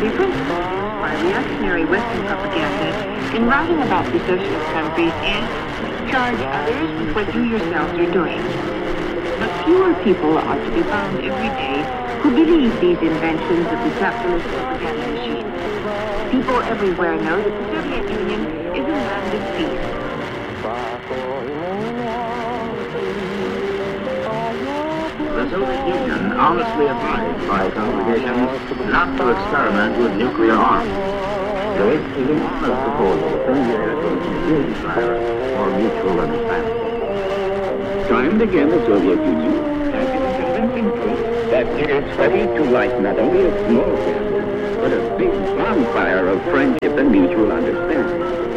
The principle by reactionary Western propaganda in writing about the socialist countries is charge others with what you yourselves are doing. But fewer people are to be found every day who believe these inventions of the capitalist propaganda machine. People everywhere know that the Soviet Union is a land of peace. The Soviet Union honestly advised by congregations not to experiment with nuclear arms. This is an honest proposal affiliated with security desire or mutual understanding. Time and again, the Soviet Union has been convincing proof that it is ready to light not only a small candle, but a big bonfire of friendship and mutual understanding.